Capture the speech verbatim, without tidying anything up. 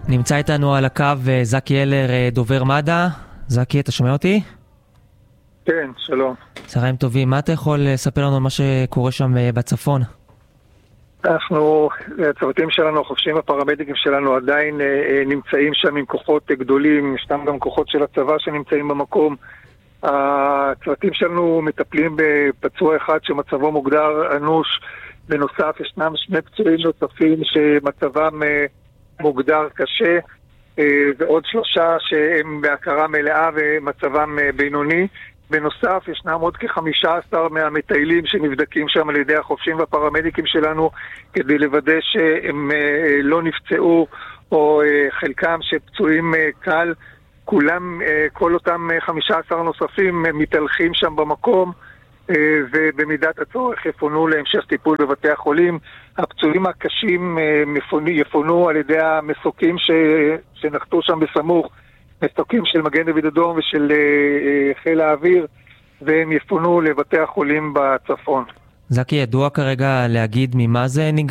נמצא איתנו על הקו זקי אלר, דובר מד"א. זקי, אתה שומע אותי? כן, שלום. צהריים טובים. מה אתה יכול לספר לנו מה שקורה שם בצפון? אנחנו, הצוותים שלנו, החובשים הפרמדיקים שלנו עדיין אה, נמצאים שם עם כוחות גדולים, ישנם גם כוחות של הצבא שנמצאים במקום. הצוותים שלנו מטפלים בפצוע אחד שמצבו מוגדר אנוש, בנוסף ישנם שני פצועים נוספים שמצבם אה, מוגדר קשה, אה, ועוד שלושה שהם בהכרה מלאה ומצבם אה, בינוני. בנוסף, ישנם עוד כ-חמישה עשר מהמטיילים שנבדקים שם על ידי החובשים והפרמדיקים שלנו כדי לוודא שהם אה, לא נפצעו או אה, חלקם שפצועים אה, קל. כולם, אה, כל אותם אה, חמישה עשר נוספים אה, מתהלכים שם במקום אה, ובמידת הצורך יפונו להמשך טיפול בבתי החולים. הפצועים הקשים אה, מפונו, יפונו על ידי המסוקים ש, שנחתו שם בסמוך, מסוקים של מגן דוד אדום ושל uh, חיל האוויר, והם יפונו לבתי החולים בצפון. זקי, ידוע כרגע להגיד ממה זה נגרם?